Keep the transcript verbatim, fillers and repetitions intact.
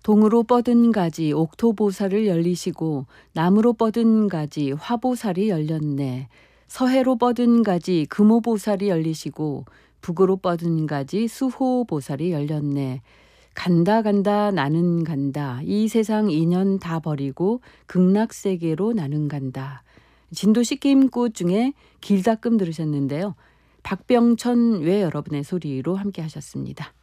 동으로 뻗은 가지 옥토보살을 열리시고 남으로 뻗은 가지 화보살이 열렸네. 서해로 뻗은 가지 금오보살이 열리시고 북으로 뻗은 가지 수호보살이 열렸네. 간다 간다 나는 간다. 이 세상 인연 다 버리고 극락세계로 나는 간다. 진도 씻김꽃 중에 길다끔 들으셨는데요. 박병천 외 여러분의 소리로 함께 하셨습니다.